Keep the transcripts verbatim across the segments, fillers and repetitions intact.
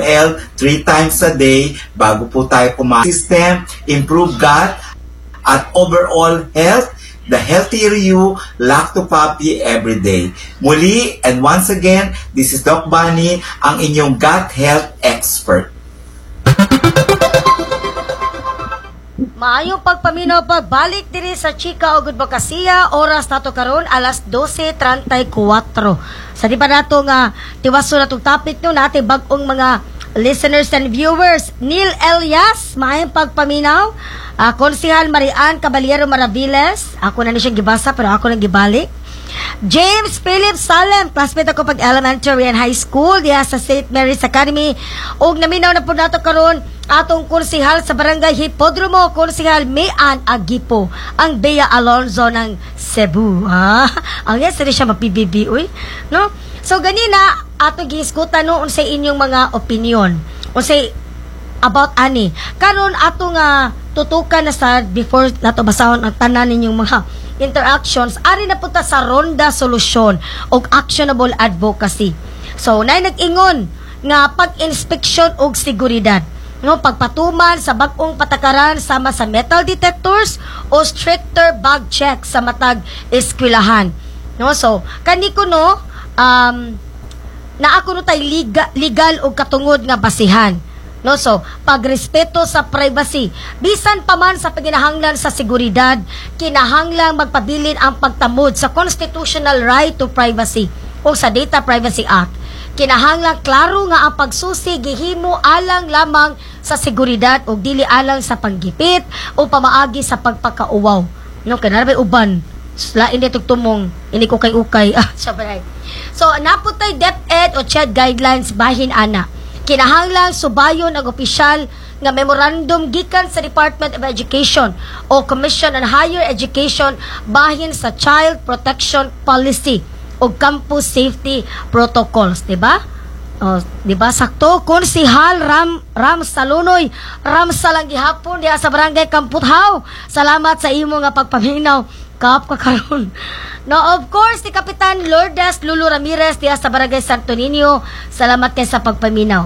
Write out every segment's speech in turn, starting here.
milliliters three times a day bago po tayo kumain. System, improve gut, at overall health. The healthier you, Lacto Papi every day. Muli, and once again, this is Doc Bunny, ang inyong gut health expert. Maayong pagpaminaw pagbalik diri sa Chika o Gudbakasiya, oras nato karon alas twelve thirty-four. Sa di pa nato nga tiwaso na itong topic no natin bagong mga listeners and viewers. Neil Elias, maayong pagpaminaw. Uh, Konsihal Marian Caballero Maraviles, ako na ni siyang gibasa pero ako nang gibalik. James Philip Salem, classmate ako pag elementary and high school diya sa Saint Mary's Academy. Og naminaw na po nato karon atong konsihal sa Barangay Hipodromo, Konsihal Mian Agipo, ang Bea Alonzo ng Cebu. Ha? Ang yes, rin siya mapibibi, uy. No? So, ganina, atong gihiskutan noon sa inyong mga opinion. O say, about ani. Karon atong uh, tutukan na sa, before nato basahon ang tanan ninyong mga interactions, ari na punta sa ronda solusyon o actionable advocacy. So, nay nag-ingon nga pag-inspeksyon og seguridad. No, pagpatuman sa bag-ong patakaran sama sa metal detectors o stricter bag check sa matag eskwelahan. No, so kani ko no um naa ko no tay legal, legal og katungod nga basihan. No, so pagrespeto sa privacy bisan pa man sa paginahanglan sa seguridad, kinahanglang magpabilin ang pagtamod sa constitutional right to privacy o sa Data Privacy Act. Kinahanglang klaro nga ang pagsusi gihimo alang lamang sa seguridad o dili alang sa panggipit o pamaagi sa pagpakauwaw. No, kanarabay uban. Lain dito tumong ini ko kay ukay. Ah, sabay. So naputay DepEd o C H E D guidelines bahin ana. Kinahanglang subayon ang opisyal nga memorandum gikan sa Department of Education o Commission on Higher Education bahin sa Child Protection Policy o Campus Safety Protocols, di ba? O, di ba sakto? Konsihal Ram Ram Salunoy, Ram salang gihapon diha sa Barangay Kamputhaw. Salamat sa imo nga pagpaminaw kap ka karon. No, of course, si Kapitan Lourdes Lulu Ramirez diha sa Barangay Santo Niño. Salamat kay sa pagpaminaw.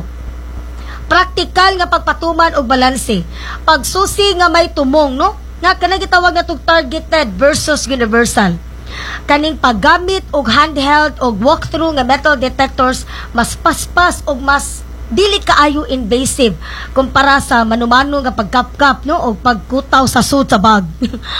Praktikal nga pagpatuman og balanse. Pagsusi nga may tumong, no? Nga kanang gitawag na tug targeted versus universal. Kaning paggamit og handheld og walkthrough nga metal detectors mas paspas og mas dili kaayo invasive kumpara sa manumano nga pagkapkap no og pagkutaw sa suit sa bag.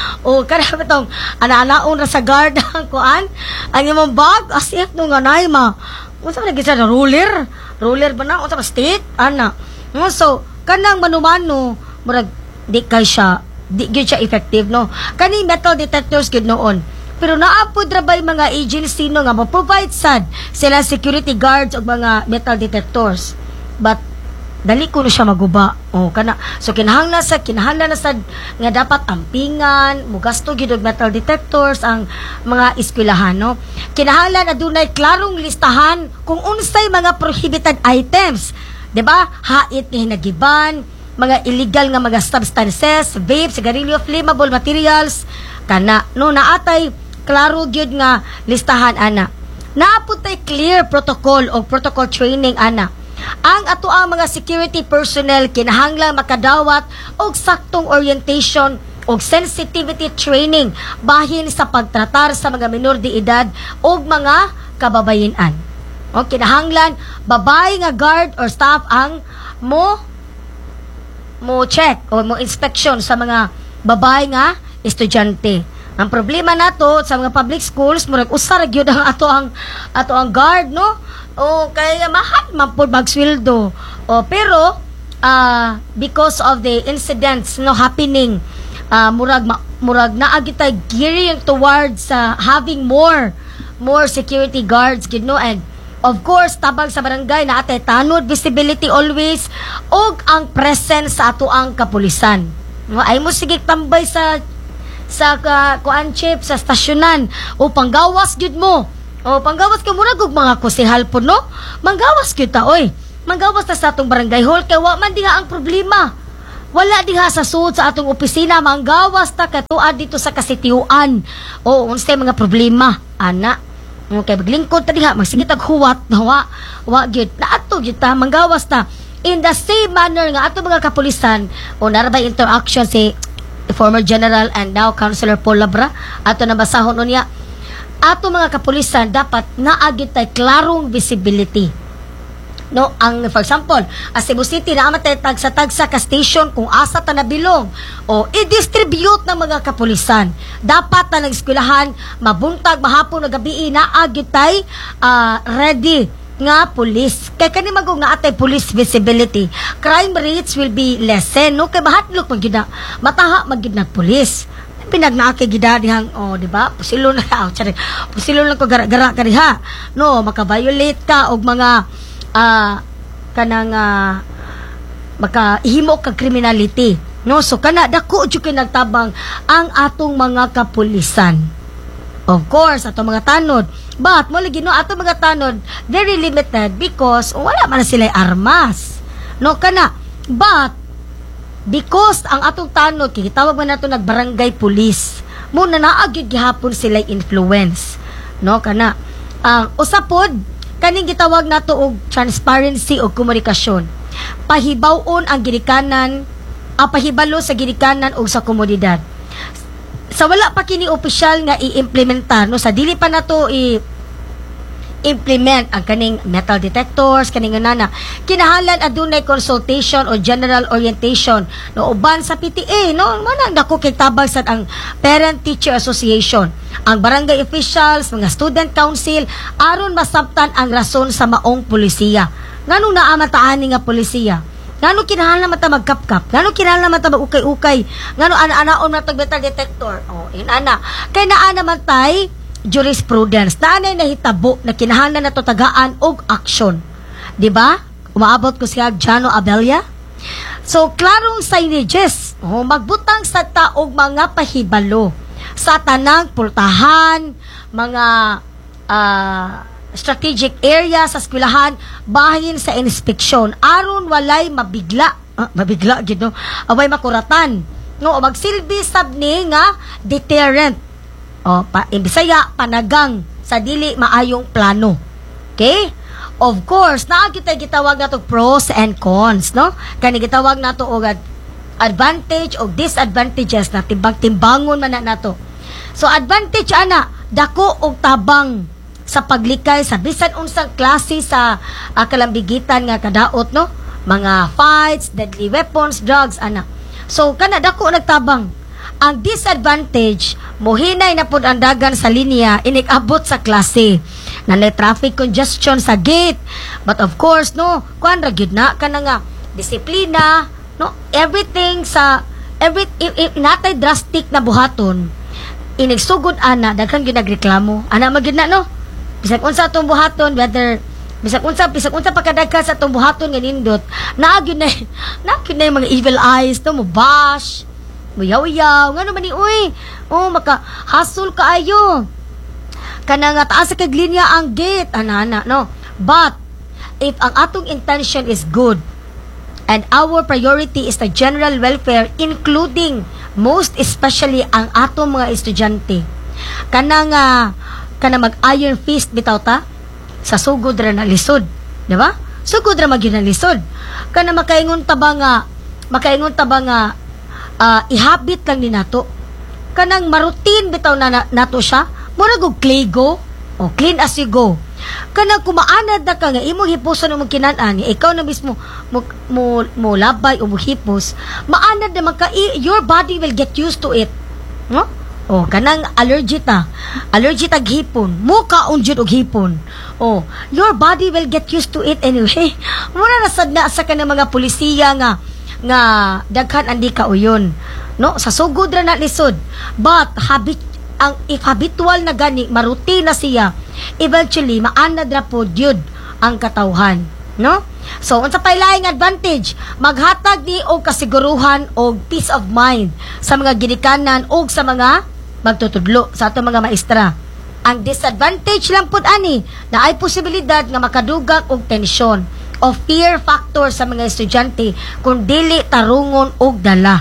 O karami tong ana-anaon ra sa guard ang kuan ang imong bag as if no nga nay ma unsa man gisa ruler ruler ba na unsa ba stick ana no so kanang manumano murag di kay siya di gyud siya effective no kani metal detectors gid noon. Pero naapod ra bay mga agency no nga mo-provide sad sila security guards og mga metal detectors. But dali ko na siya maguba. Oh, kana. So kinahanglan sa kinahanglan na sad nga dapat ampingan, mugasto gyud og metal detectors ang mga eskwelahan, no. Kinahanglan adunay klarong listahan kung unsay mga prohibited items, 'di ba? Hait nga hinagiban, mga illegal nga mga substances, vape, sigarilyo, flammable materials, kana no naatay klaro gyud nga listahan ana. Naapod tay clear protocol o protocol training ana. Ang ato ang mga security personnel kinahanglang makadawat og saktong orientation og sensitivity training bahin sa pagtratar sa mga minor de edad og mga kababayen-an. O kinahanglan babay nga guard or staff ang mo mo check o mo inspection sa mga babay nga estudyante. Ang problema nato sa mga public schools murag usar gyud ang ato ang ato ang guard no. O kaya mahal man po bagsweldo. O pero uh, because of the incidents no happening uh, murag ma, murag naagitay gearing towards uh, having more more security guards gid no and of course tabang sa barangay na atay tanod visibility always og ang presence sa ato ang kapulisan. No ay mo sige tambay sa sa uh, kuan chip sa stasyonan o panggawas gid mo. O panggawas ka mura og mga kusihal po no. Manggawas gyud ta oy. Manggawas ta sa atong barangay hall kay wa man diha ang problema. Wala diha sa suod sa atong opisina manggawas ta katuad dito sa kasitiuan. O unsay mga problema ana. Okay, maglingkod ta diha magsigit og huwat wa wa gyud. Naato gyud ta manggawas ta. in the same manner nga ato mga kapulisan o narabay interaction si former General and now Councilor Paul Labra ato na basahon niya ato mga kapulisan dapat naagit tay klarong visibility. No, ang for example, as Cebu City na amatay tagsa-tagsa ka station kung asa ta nabilong o i-distribute ng mga kapulisan. Dapat na nag-eskwelahan mabuntag mahapon o gabi na agitay uh, ready nga police. Kay kani magong nga atay police visibility, crime rates will be lessen. No, kay bahatlok man gyud na mataha man gyud na police. Pinagnaaki gida dihang oh di ba pusilo na oh, tsari, pusilo lang ko gara-gara ka diha. No, maka-violate ka og mga ah uh, kanang uh, makahimo kag criminality, no? So kana dako jud kay nagtabang ang atong mga kapulisan. Of course atong mga tanod, but mo lagi no atong mga tanod very limited because wala man sila armas, no kana. But because ang atong tanod kay gitawag man nato nagbarangay police, mo na naagid gihapon sila influence, no kana. Ang uh, usapod kaning gitawag nato og transparency o komunikasyon. Pahibawon ang ginikanan, ah, pahibalo sa ginikanan o sa komunidad. Sa wala pa kini opisyal nga i-implementar, no, sa dili pa nato i implement ang kaning metal detectors kaning nana kinahanglan adunay consultation o general orientation no uban sa P T A, no manang dako kay tabang sad ang parent teacher association, ang barangay officials, mga student council aron masabtan ang rason sa maong pulisiya. Nganong naa mataani nga pulisiya? Ngano kinahanglan mata magkapkap? Ngano kinahanglan mata magukay-ukay? Ngano ana-anaon na tag metal detector? Oh, inana kay naa naman tay jurisprudence na anay nahitabo na kinahanglan nato tagaan og aksyon. Di ba? Umaabot ko siya Jano Abella. So, klarong signages, oh, magbutang sa taog mga pahibalo sa tanang pultahan, mga uh, strategic area sa eskwelahan, bahin sa inspeksyon, aron walay mabigla, ah, mabigla gid no, away makuratan. No, magsilbi sab ni nga deterrent. O, pa, in Bisaya, panagang sa dili maayong plano. Okay? Of course, naagit ay gitawag nato pros and cons, no? Kani gitawag nato og advantage o disadvantages na timbang-timbangon man na nato. So, advantage ana, dako og tabang sa paglikay sa bisan unsang klase sa uh, kalambigitan nga kadaot, no? Mga fights, deadly weapons, drugs, ana. So, kana dako nagtabang. Ang disadvantage, mohinay na pud ang dagan sa linya inig-abot sa klase. Nanay traffic congestion sa gate. But of course, no, kuan ra gyud na kana nga disiplina, no, everything sa every if, if natay drastic na buhaton. Inigsugod ana daghan gyud nagreklamo. Ana magyud na no. Bisag unsa atong buhaton, whether bisag unsa bisag unsa pagkadaghan sa atong buhaton nga nindot, naa gyud na naa gyud na mga evil eyes no mo bash. Uyaw-uyaw, nga naman ni, uy, oh, maka-hustle ka ayo. Kana nga, taas sa kaglinya ang gate, anana, no? But, if ang atong intention is good, and our priority is the general welfare, including, most especially, ang atong mga estudyante, kana nga, kana mag-iron fist, bitaw ta, sa sugod ra na lisod, di ba? Sugod ra magyud na lisod. Kana makaingon ta ba nga, makaingon ta ba nga, Uh, ihabit lang ni nato kanang marutin bitaw na, na nato siya mura og clay go o clean as you go kanang kumaanad na ka nga imong hipuson imong kinan-an ikaw na mismo mo, mo, mo labay o mo hipos maanad na magka your body will get used to it, no? O kanang allergy ta allergy tag hipon mo kaon jud og hipon o your body will get used to it anyway. Mura na sad na sa kanang mga pulisiya nga nga daghan andi ka uyon, no, sa sugod ra na lisod. But habit ang if habitual na gani marutin na siya, eventually maanad ra pod yun ang katawhan, no? So unsa pay laing advantage, maghatag ni og kasiguruhan og peace of mind sa mga ginikanan og sa mga magtutudlo sa ato mga maestra. Ang disadvantage lang pod ani na ay posibilidad nga makadugak og tensyon o fear factor sa mga estudyante kung dili tarungon og dala.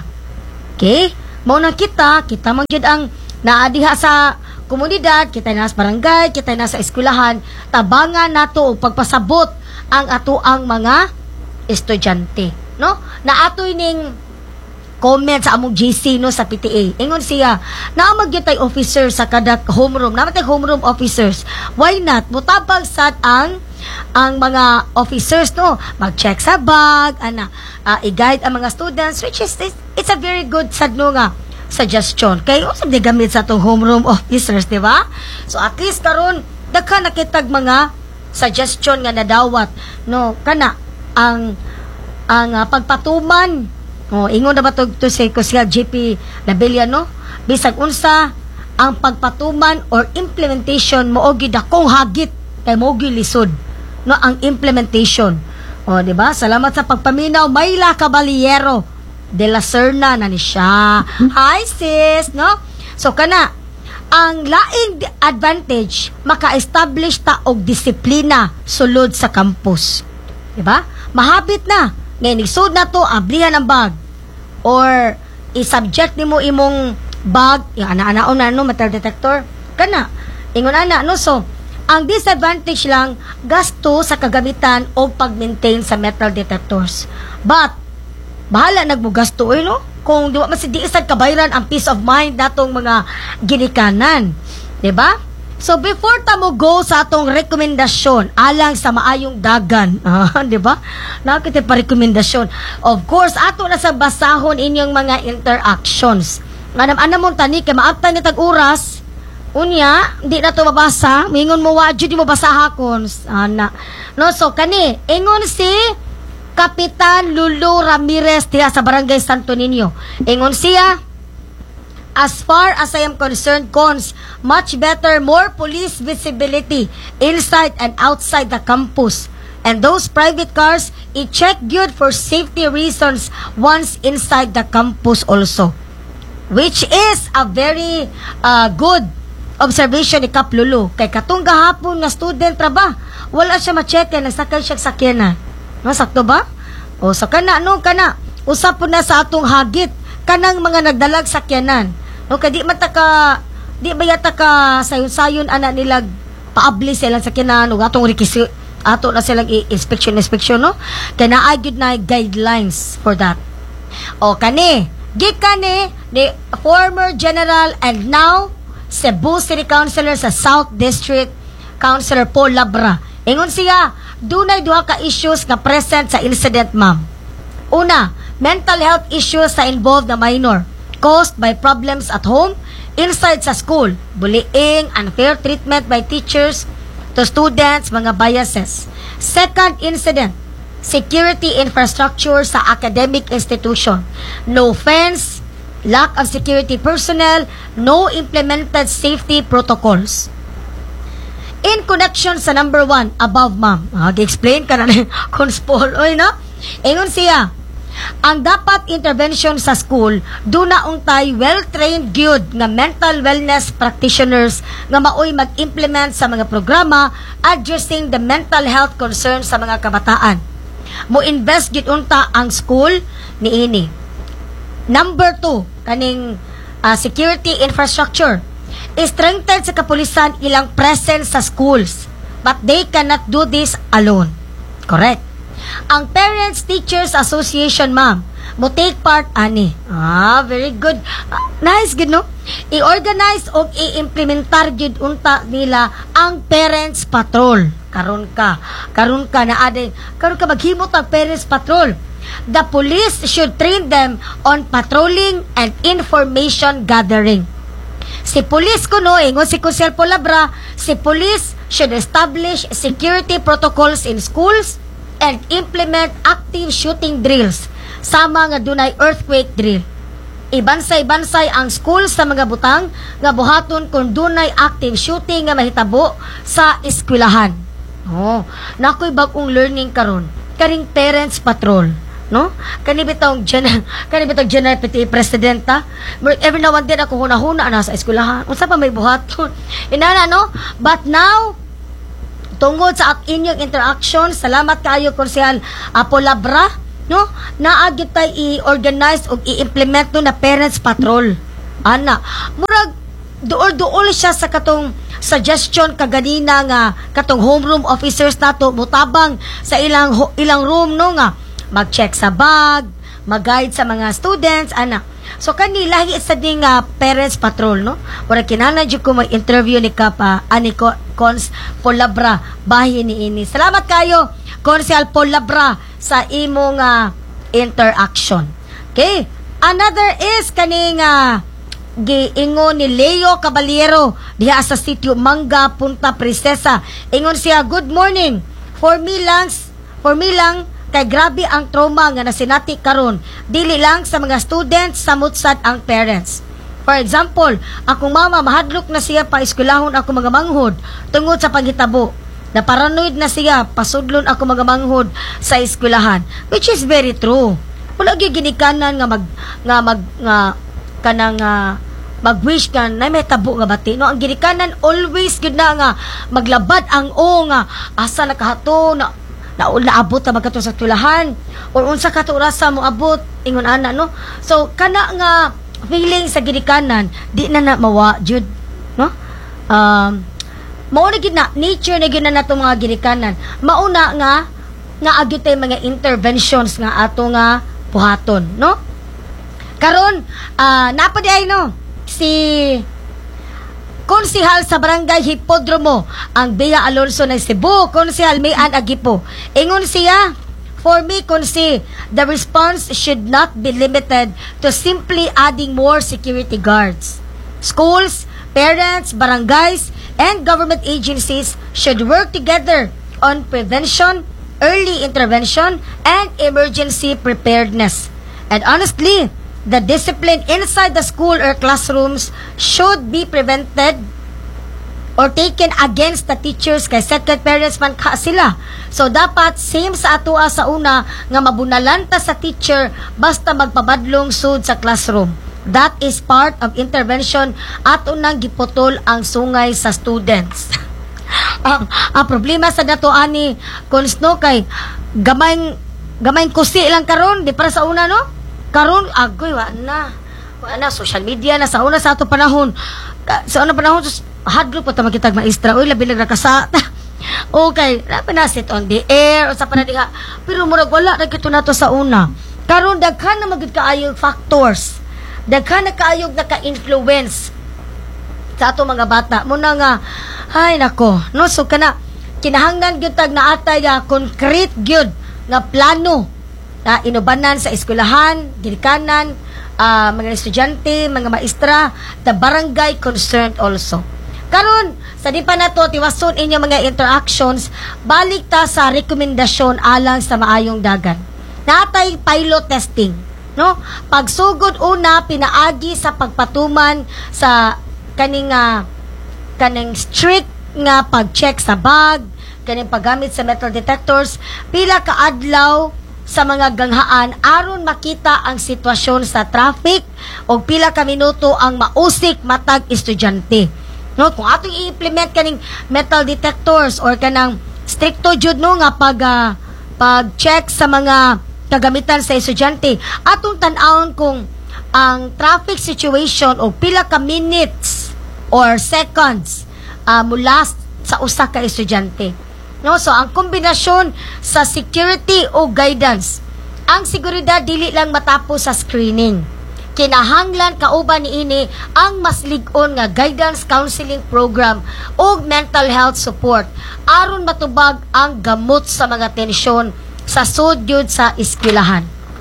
Okay? Mao na kita, kita man gyud ang naadiha sa komunidad, kita na sa barangay, kita na sa eskwelahan, tabangan nato og pagpasabot ang ato ang mga estudyante, no? Na atoy ning comment sa among G C no sa P T A. Ingon siya, naamag yun tay officer sa kada homeroom, naman tay homeroom officers. Why not? Mutabang sad ang ang mga officers no mag-check sa bag ana uh, i-guide ang mga students, which is it's, it's a very good sad no nga suggestion kay usab di gamit sa tong homeroom officers, di ba? So at least karon daghan nakitag mga suggestion nga nadawat no kana ang ang uh, pagpatuman. Oh, ingon na ba to, to si Kusya J P Labella no? Bisag unsa ang pagpatuman or implementation mo og dakong hagit kay mo lisod no ang implementation. Oh, di ba? Salamat sa pagpaminaw, Mayla Caballero de la Serna na ni siya. Hi sis, no? So kana ang laing advantage maka-establish ta og disiplina sulod sa campus. Di ba? Mahabit na. Ngayon, isod na to, ablihan ang bag. Or, i-subject ni mo imong bag, yung ana-anaon na, no, metal detector. Kana, ingon ana, no, so, ang disadvantage lang, gasto sa kagamitan o pag-maintain sa metal detectors. But, bahala nagmugasto, eh, no? Kung di ba, mas di isad kabayran ang peace of mind natong mga ginikanan. Diba? So, before ta mo go sa atong rekomendasyon alang sa maayong dagan, ah, di ba? Nakita pa rekomendasyon. Of course, ato na sa basahon inyong mga interactions. Anam-anam mo tani, kay maabtan ni tag-uras, unya, di na to mabasa, mingon mo wadyo, di mo basahakon. Ana. No, so, kani, ingon si Kapitan Lulu Ramirez diha sa Barangay Santo Niño. Ingon siya, as far as I am concerned, cons, much better, more police visibility inside and outside the campus. And those private cars, i-check good for safety reasons once inside the campus also. Which is a very uh, good observation ni Kap Lulu. Kay katong gahapon nga student ra ba, wala siya ma-check kay nagsakay siya sakyanan. No, sakto ba? O sa kana, no, kana. Usap po na sa atong hagit kanang mga nagdalag sakyanan. No, kay di man ta ka di ba yata ka sayon-sayon ana nila paabli silang sakyanan ug atong requisite ato na silang inspection inspection no kay naa gyud na guidelines for that. O kani gikan ni ni former general and now Cebu City Councilor sa South District, Councilor Paul Labra. Ingon siya, dunay duha ka issues nga present sa incident, ma'am. Una, mental health issues sa involved na minor caused by problems at home, inside sa school, bullying, unfair treatment by teachers to students, mga biases. Second incident, security infrastructure sa academic institution. No fence, lack of security personnel, no implemented safety protocols. In connection sa number one, above, ma'am, mag-explain ka na kung Paul, oy, no? Ingon siya, ang dapat intervention sa school, duna untay well-trained gyud nga mental wellness practitioners nga maoy mag-implement sa mga programa addressing the mental health concerns sa mga kabataan. Mo invest gyud unta ang school niini. Number two, kaning uh, security infrastructure. Strengthen sa kapulisan ilang presence sa schools, but they cannot do this alone. Correct. Ang Parents Teachers Association, ma'am, mo take part ani. Ah, very good. Ah, nice, good, no? I-organize o i-implementar gyud unta nila ang Parents Patrol. Karon ka. Karon ka na adin. Karon ka maghimot ang Parents Patrol. The police should train them on patrolling and information gathering. Si police kuno, ingon si Kusel Polabra, si police should establish security protocols in schools and implement active shooting drills sama nga dunay earthquake drill. Ibansay-bansay ang school sa mga butang nga buhaton kung dunay active shooting nga mahitabo sa eskwelahan. Oh, nakoy bag-ong learning karon karing Parents Patrol, no? Kani bitong general, kani bitong general P T A presidenta. Every now and then ako hunahuna na sa eskwelahan. Unsa pa may buhaton? Inana, no? But now tungod sa inyong interaction, salamat kayo Konsehal Apo Labra, no? Naagit tay i-organize o i-implement no na Parents Patrol. Ana, murag duol-duol siya sa katong suggestion kaganina nga katong homeroom officers nato mutabang sa ilang ilang room no nga mag-check sa bag, mag-guide sa mga students, ana. So kani lahi sa ding uh, parents patrol, no? Wala kinahanglan jud ko mag-interview ni Kapa ani ko Cons Polabra bahin ni ini. Salamat kayo Consel Polabra sa imong uh, interaction. Okay? Another is kaning uh, giingon ni Leo Caballero diha sa sitio Manga, Punta Princesa. Ingon siya, good morning. For me lang, for me lang kay grabe ang trauma nga nasinati karon. Dili lang sa mga students, samutsad ang parents. For example, akong mama mahadlok na siya pa eskwelahon ako mga manghod tungod sa paghitabo. Na paranoid na siya pasudlon ako mga manghod sa eskwelahan, which is very true. Wala gyud ginikanan nga mag nga mag nga kanang uh, mag-wish ka na may tabo nga bati, no? Ang ginikanan always gud na nga maglabad ang o nga asa nakahato na na naabot ta magkato sa tulahan or unsa ka orasa mo abot ingon ana, no? So kana nga feeling sa ginikanan di na na mawa jud, no? Um mao na gid na nature na gid na nato mga ginikanan. Mauna nga nga agyud tay mga interventions nga ato nga buhaton, no? Karon uh, napadi ay no si konsehal sa barangay Hipodromo ang Bea Alonso ng Cebu, Konsehal Mayan Agipo. Ingon siya, for me, konsi, the response should not be limited to simply adding more security guards. Schools, parents, barangays, and government agencies should work together on prevention, early intervention, and emergency preparedness. And honestly, the discipline inside the school or classrooms should be prevented or taken against the teachers kay second parents man ka sila. So dapat same sa atoa sa una nga mabunalan ta sa teacher basta magpabadlong sud sa classroom. That is part of intervention at unang giputol ang sungay sa students. ang, ang problema sa dato ani kunsno kay gamay gamay kusi lang karon di para sa una, no? Karon agoy wa na. Wa na social media na sa una sa ato panahon. Sa una panahon hadlo pa ta makitag maestra. Oy labi lang nakasa. Okay, labi na sit on the air o sa panadiha. Pero murag wala ra kito nato sa una. Karon daghan na magid kaayog factors. Daghan na kaayog naka-influence sa ato mga bata. Muna nga ay nako, no so kana kinahanglan gyud tag naatay nga concrete gyud nga plano na inubanan sa eskwelahan, ginikanan, uh, mga estudyante, mga maestra, the barangay concerned also. Karon sa di pa nato tiwason inyo mga interactions, balik ta sa rekomendasyon alang sa maayong dagan. Natay pilot testing, no? Pagsugod una pinaagi sa pagpatuman sa kaning uh, kaning strict nga pag-check sa bag, kaning paggamit sa metal detectors, pila ka adlaw sa mga ganghaan aron makita ang sitwasyon sa traffic o pila ka minuto ang mausik matag estudyante. No, kung atong i-implement kaning metal detectors or kanang stricto jud no nga pag uh, pag-check sa mga kagamitan sa estudyante, atong tan-awon kung ang traffic situation o pila ka minutes or seconds uh, mula sa usa ka estudyante. No, so ang kombinasyon sa security o guidance, ang seguridad dili lang matapos sa screening. Kinahanglan kauban niini ang mas lig-on nga guidance counseling program o mental health support aron matubag ang gamot sa mga tensyon sa sudyod sa eskwelahan.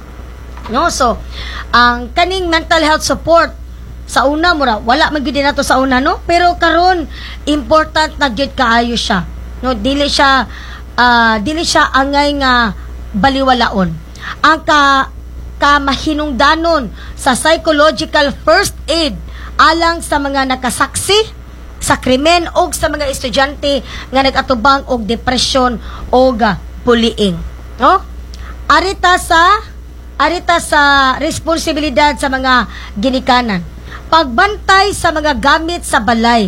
No, so ang kaning mental health support sa una mura wala man gyud nato sa una, no, pero karon important na gyud kaayo siya. No, dili siya uh, dili siya angay nga baliwalaon. Ang ka kamahinungdanon sa psychological first aid alang sa mga nakasaksi sa krimen o sa mga estudyante nga nagatubang og depression o bullying, no? Arita sa arita sa responsibilidad sa mga ginikanan, pagbantay sa mga gamit sa balay,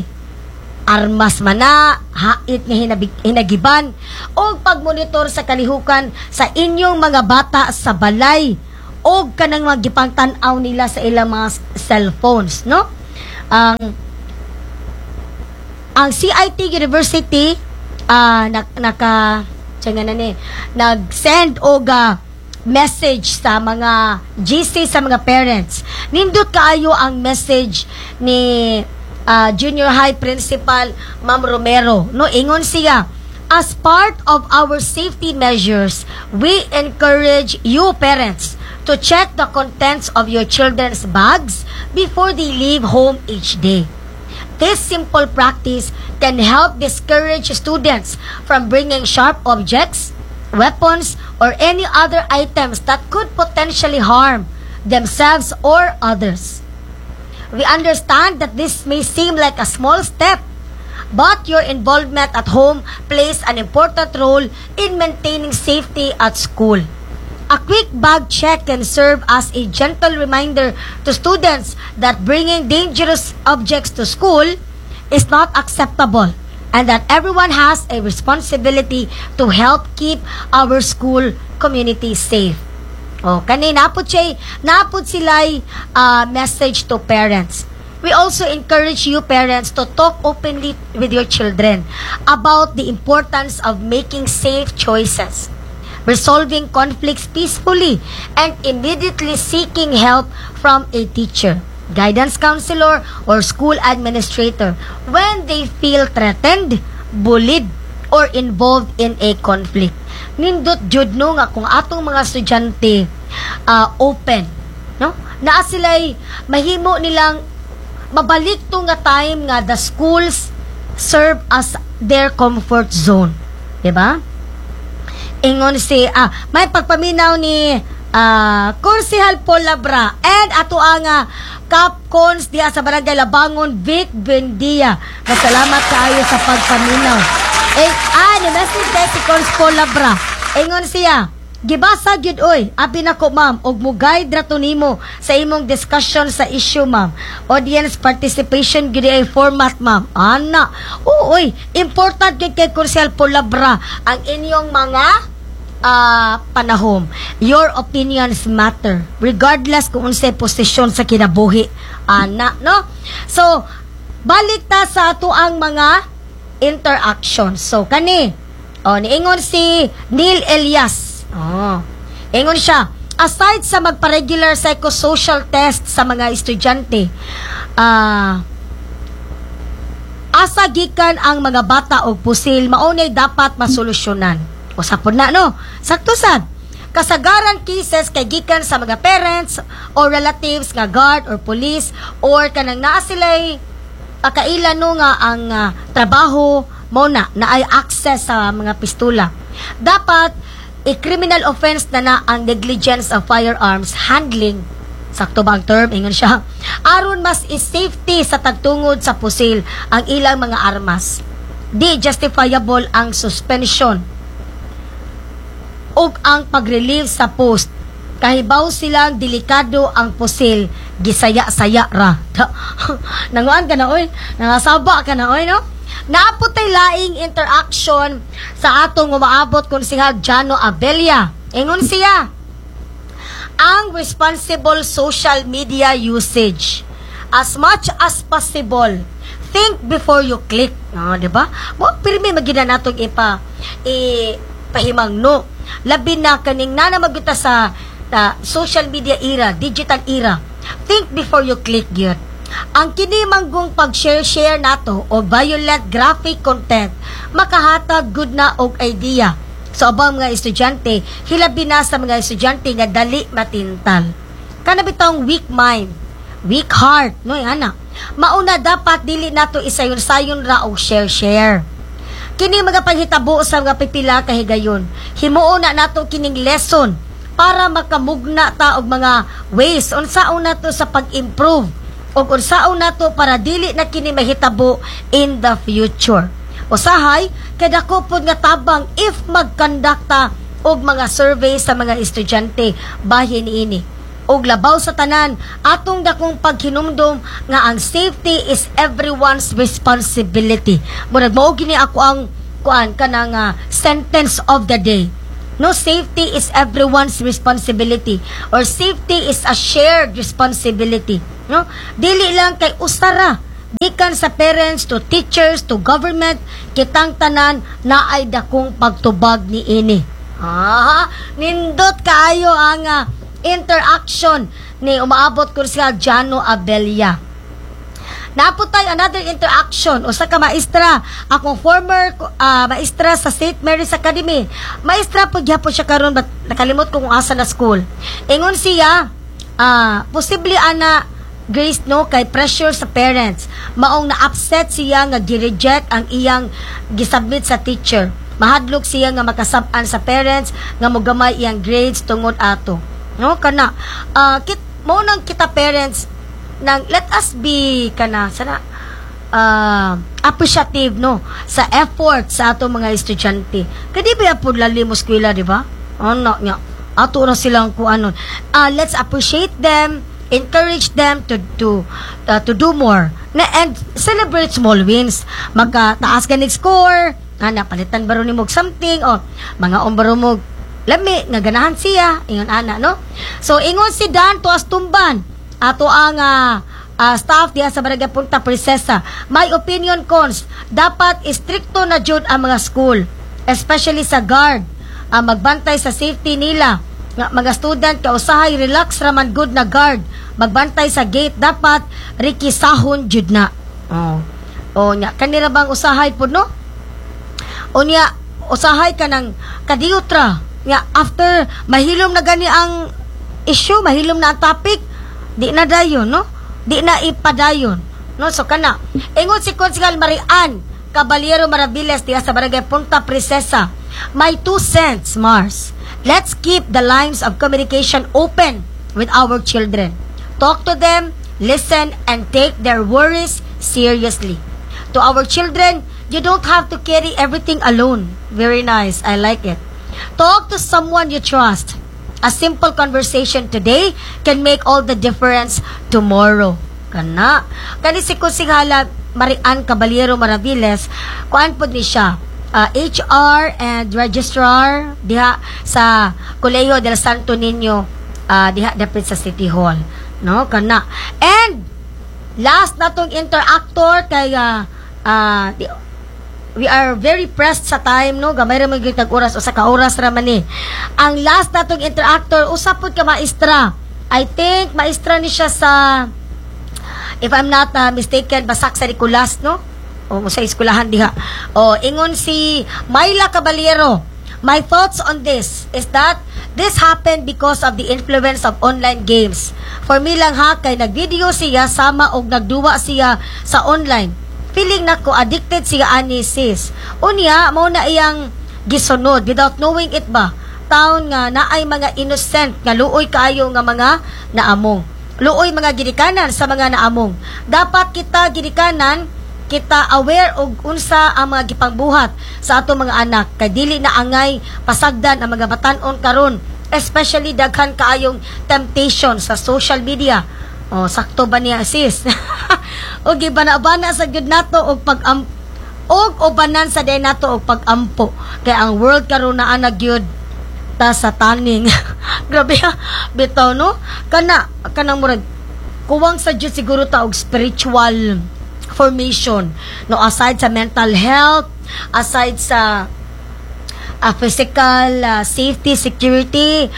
armas mana, hait nga hinabig, hinagiban, o pagmonitor sa kalihukan sa inyong mga bata sa balay o kanang magipangtan-aw nila sa ilang mga cellphones, no? Ang ang C I T University uh, nak, naka tiyan nga na ni nag-send og uh, message sa mga G C, sa mga parents. Nindot kaayo ang message ni uh, Junior High Principal Ma'am Romero. No, ingon siya, as part of our safety measures, we encourage you parents to check the contents of your children's bags before they leave home each day. This simple practice can help discourage students from bringing sharp objects, weapons, or any other items that could potentially harm themselves or others. We understand that this may seem like a small step, but your involvement at home plays an important role in maintaining safety at school. A quick bag check can serve as a gentle reminder to students that bringing dangerous objects to school is not acceptable and that everyone has a responsibility to help keep our school community safe. O, kanina napod siya, napod sila'y uh, message to parents. We also encourage you parents to talk openly with your children about the importance of making safe choices, resolving conflicts peacefully, and immediately seeking help from a teacher, guidance counselor, or school administrator when they feel threatened, bullied, or involved in a conflict. Nindot jud no nga kung atong mga estudyante uh, open, no? Naa sila'y mahimo nilang mabalik to nga time nga the schools serve as their comfort zone. Diba? Ingon si, ah, may pagpaminaw ni uh, Kursihal Paul Labra and ato ang uh, Capcons diya sa Barangay Labangon, Vic Bendia. Masalamat kaayo sa pagpaminaw. Eh, ah, ni message kay si Cons Paul Labra. Ingon siya, gibasa gyud oy, abi nako ma'am, og mo guide rato nimo sa imong discussion sa issue ma'am. Audience participation gyud ay format ma'am. Ana, uoy, important gyud kay Kursihal Paul Labra ang inyong mga uh, panahom. Your opinions matter regardless kung unsay posisyon sa kinabuhi. Ana, no? So, balik ta sa ato ang mga interactions. So, kani, oh, niingon si Neil Elias. Oh, ingon siya, aside sa magpa-regular psychosocial test sa mga estudyante, ah, uh, asa gikan ang mga bata og pusil, maunay dapat masolusyonan. O sapod na, no? Sakto sad. Kasagaran cases kay gikan sa mga parents or relatives nga guard or police or kanang naa sila'y uh, kaila no nga ang uh, trabaho mo na na ay access sa mga pistola. Dapat a criminal offense na na ang negligence of firearms handling. Sakto ba ang term? Ingon siya. Aron mas is safety sa tagtungod sa pusil ang ilang mga armas. Di justifiable ang suspension ug ang pag-relieve sa post. Kahibaw silang delikado ang pusil, gisaya-saya ra. Nanguan ka na oy, nangasaba ka na oy, no? Naapotay laing interaction sa atong umaabot kung si Jano Abelia. Ingon siya, ang responsible social media usage. As much as possible, think before you click. No, di ba? Mo pirmi magina natong ipa i pahimangno. Labi na kaning nana magita sa uh, social media era, digital era. Think before you click yun. Ang kini manggong pag-share-share nato o violent graphic content makahatag good na og idea sa ubang mga estudyante, hilabi na sa mga estudyante nga dali matintal. Kana bitong weak mind, weak heart, no ana. Mauna dapat dili nato isayon-sayon ra og share-share. Kini mga paghitabo sa mga pipila kahigayon, himuon na nato kining lesson para makamugna ta og mga ways unsaon nato sa pag-improve o unsaon nato para dili na kini mahitabo in the future. Usahay, kada ko pod nga tabang if magkondakta og mga survey sa mga estudyante bahin ini. Og labaw sa tanan, atong dakong paghinumdom nga ang safety is everyone's responsibility. Murag mao gini ako ang kuan kanang uh, sentence of the day. No, safety is everyone's responsibility or safety is a shared responsibility. No? Dili lang kay usara, gikan sa parents to teachers to government, kitang tanan na ay dakong pagtubag ni ini. Ah, nindot kayo ang ah, interaction ni umaabot ko siya Jano Abella. Naputay another interaction usa ka maestra, akong former uh, maestra sa Saint Mary's Academy. Maestra po gyapon siya karon, but nakalimot ko kung asa na school. Ingon siya, uh, posible ana Grace no kay pressure sa parents. Maong na-upset siya nga gi-reject ang iyang gisubmit sa teacher. Mahadlok siya nga makasab-an sa parents nga mogamay iyang grades tungod ato. No kana uh, kit mo nang kita parents nang let us be kana sana uh, appreciative no sa effort sa ato mga estudyante. Kadi ba pud lali mo eskwela, di ba? Ano nya ato na silang kuanon. Uh, let's appreciate them, encourage them to to uh, to do more na and celebrate small wins. Magka-taas ka nig score, ana palitan baro ni mog something o mga ombaro mo lami nga ganahan siya ingon ana no. So ingon si Dan tuas tumban ato ang uh, uh, staff diya sa Barangay Punta Princesa. My opinion cons, dapat istrikto na jud ang mga school, especially sa guard, uh, magbantay sa safety nila. Nga, mga student ka usahay relax raman good na guard, magbantay sa gate, dapat rikisahon jud na. Oh. O nya kanira bang usahay pud no? O nya usahay ka ng kadiyutra. Nga after mahilom na gani ang issue, mahilom na ang topic, di na dayon, no? Di na ipadayon, no? So kana ingon si Consigal Marian Caballero Maraviles diya sa Barangay Punta Princesa, my two cents, Mars. Let's keep the lines of communication open with our children. Talk to them, listen, and take their worries seriously. To our children, you don't have to carry everything alone. Very nice. I like it. Talk to someone you trust. A simple conversation today can make all the difference tomorrow. Kana. Kani si Konsihala Marian Caballero Maraviles, kuan pod ni siya, uh, H R and registrar diha sa Colegio del Santo Niño, uh, diha dapit sa City Hall. No, kana. And last natong interactor kay uh, uh, di, we are very pressed sa time, no? Gamay ra man gyud tag oras o sa ka oras ra man ni. Ang last natong interactor usap pod ka maestra. I think maestra ni siya sa, if I'm not uh, mistaken, Basak sa Nicolas, no? O sa eskwelahan diha. O ingon si Myla Caballero, my thoughts on this is that this happened because of the influence of online games. For me lang ha, kay nagvideo siya sama og nagduwa siya sa online. Feeling na ko addicted siya ani sis. Unya, mao na iyang gisunod without knowing it ba. Taon nga naay mga innocent nga luoy kaayo nga mga naamong. Luoy mga ginikanan sa mga naamong. Dapat kita ginikanan, kita aware og unsa ang mga gipangbuhat sa ato mga anak kay dili na angay pasagdan ang mga batan-on karon, especially daghan kaayong temptation sa social media. Oh, sakto ba niya sis? O gibana-bana sa gyud nato og pag-am og ubanan sa day nato og pag-ampo kay ang world karon naa na gyud ta sa taning. Grabe ha, bitaw no? Kana kanang murag kuwang sa gyud siguro ta og spiritual formation, no, aside sa mental health, aside sa uh, physical uh, safety, security,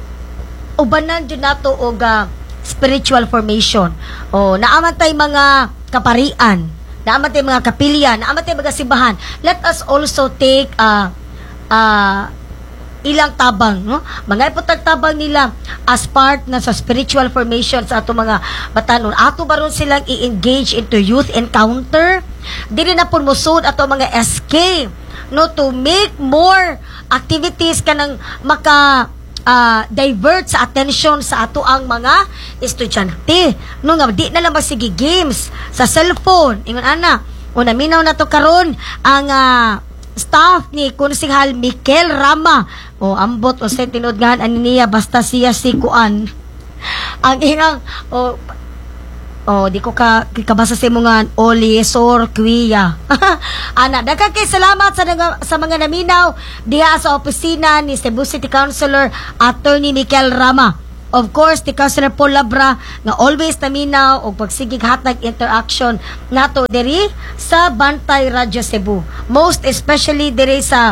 ubanan gyud nato og uh, spiritual formation. O naamantay mga kaparian, naamantay mga kapilyan, naamantay mga simbahan. Let us also take uh, uh, ilang tabang, no? Mga ipotagtabang nila as part na sa spiritual formation sa ato mga batanon. Ato baron silang i-engage into youth encounter. Dili na pun musud ato mga S K, no, to make more activities kanang maka Uh, divert sa attention sa ato ang mga estudyante, no, nga di na lang magsige games sa cellphone. Ingon ana, una minaw na to karon ang uh, staff ni Konsehal Mikel Rama. O ambot o sa tinudgahan ani niya basta siya si kuan ang ingang o oh, di ko ka kabasa sa mga Oli Sor Kuya. Ana, daghang kay salamat sa sa mga naminaw diha sa opisina ni Cebu City Councilor Attorney Mikel Rama. Of course, the Councilor Paul Labra nga always naminaw og pagsigig hatag interaction nato diri sa Bantay Radio Cebu. Most especially diri sa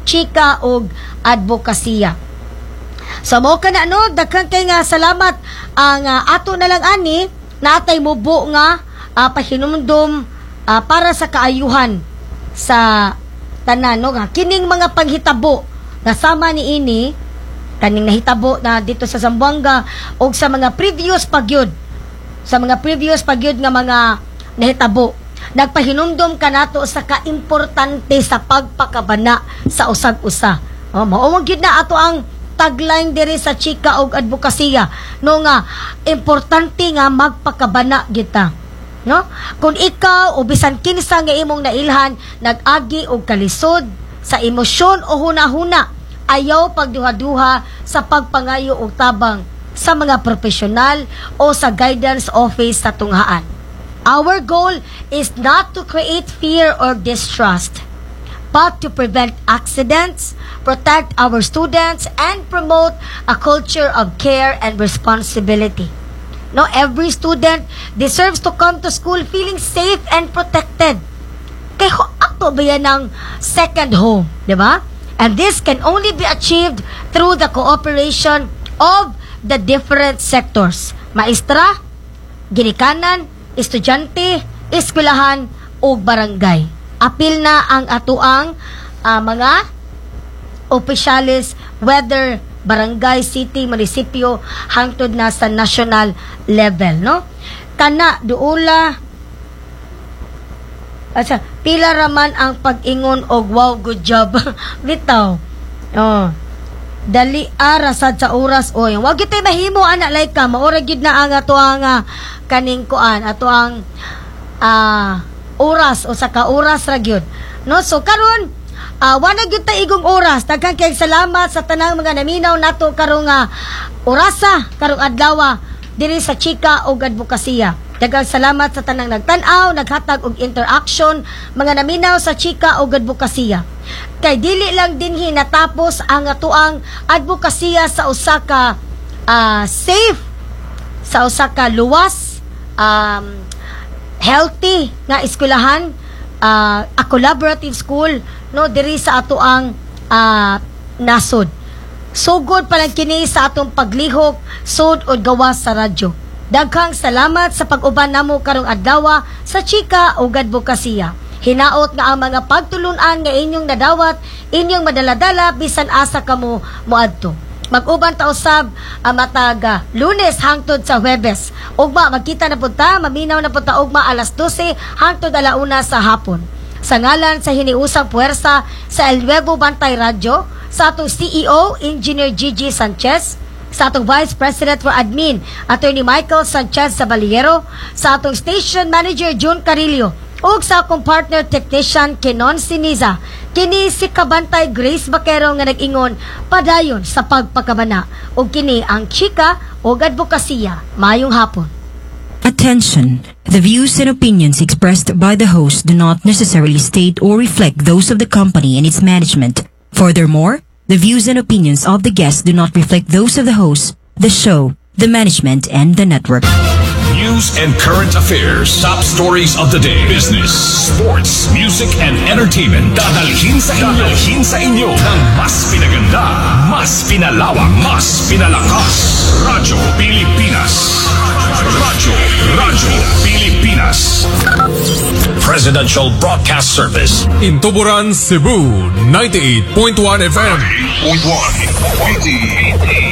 chika ug advokasya. So mo kana no, daghang kay nga salamat ang uh, ato na lang ani natay mubo nga uh, pahinumdum uh, para sa kaayuhan sa tanan no nga kining mga panghitabo nga sama ni ini kaning nahitabo na dito sa Zamboanga o sa mga previous pagyud sa mga previous pagyud nga mga nahitabo nagpahinumdum kanato sa kaimportante sa pagpakabana sa usag-usa. Oh, mao gyud na ato ang tagline diri sa chika og advokasya no nga importante nga magpakabana kita. No? Kung ikaw o bisan kinsa nga imong nailhan nag-agi og kalisod sa emosyon o hunahuna, ayaw pagduha-duha sa pagpangayo og tabang sa mga profesional o sa guidance office sa tunghaan. Our goal is not to create fear or distrust, but to prevent accidents, protect our students, and promote a culture of care and responsibility. No, every student deserves to come to school feeling safe and protected. Kaya ho, ato ba yan ng second home, di ba? And this can only be achieved through the cooperation of the different sectors. Maestra, ginikanan, estudyante, eskwelahan, o barangay. Apil na ang atuang uh, mga opisyalis, whether barangay, city, munisipyo, hangtod na sa national level, no? Kana, duula, asa, pila raman ang pag-ingon og wow, good job. Bitaw. Oh. Dali arasad sa oras oy. Wa gyud tay mahimo ana like ka, maura gyud na ang ato ang uh, kaning kuan, ato ang uh, oras o sa ka oras ra gyud. No, so karon uh, wala gyud ta igong oras. Daghang kay salamat sa tanang mga naminaw nato karong uh, orasa karong adlaw diri sa chika ug advokasya. Daghang salamat sa tanang nagtan-aw, naghatag og interaction mga naminaw sa chika ug advokasya. Kay dili lang dinhi natapos ang atuang advokasya sa usa ka uh, safe, sa usa ka luwas, um, healthy nga eskwelahan, uh, a collaborative school no diri sa atuang uh, nasod. Sugod pa lang kini sa atong paglihok sud og gawas sa radyo. Daghang salamat sa pag-uban namo karong adlaw sa chika ug advokasya. Hinaot nga ang mga pagtulunan nga inyong nadawat, inyong madaladala bisan asa kamo moadto. Mag-uban ta usab ang mataga Lunes hangtod sa Huwebes. Ugma magkita na pud ta, maminaw na pud ta ugma alas dose hangtod alauna sa hapon. Sa ngalan sa hiniusang puwersa sa El Nuevo Bantay Radio, sa atong C E O Engineer Gigi Sanchez, sa atong Vice President for Admin Attorney Michael Sanchez Sabaliero, sa atong Station Manager June Carillo, ug sa akong partner technician Kenon Siniza, kini si Kabantay Grace Bakero nga nag-ingon padayon sa pagpakabana ug kini ang chika ug advokasya. Mayong hapon. Attention! The views and opinions expressed by the host do not necessarily state or reflect those of the company and its management. Furthermore, the views and opinions of the guests do not reflect those of the host, the show, the management, and the network. News and current affairs, top stories of the day, business, sports, music, and entertainment. Dadalhin sa inyo, dadalhin sa inyo ng mas pinaganda, mas pinalawak, mas pinalakas. Radyo Pilipinas. Radyo, Radyo Pilipinas. Presidential Broadcast Service. In Tuburan, Cebu, ninety-eight point one F M. ninety-eight point one.